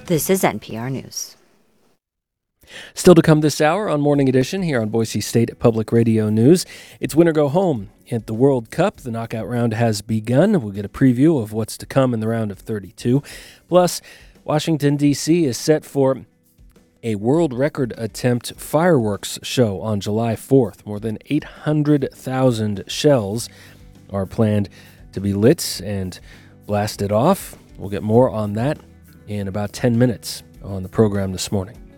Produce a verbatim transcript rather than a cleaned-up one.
This is N P R News. Still to come this hour on Morning Edition here on Boise State Public Radio News. It's winner go home at the World Cup. The knockout round has begun. We'll get a preview of what's to come in the round of thirty-two. Plus, Washington, D C is set for a world record attempt fireworks show on July fourth. More than eight hundred thousand shells are planned to be lit and blasted off. We'll get more on that in about ten minutes on the program this morning.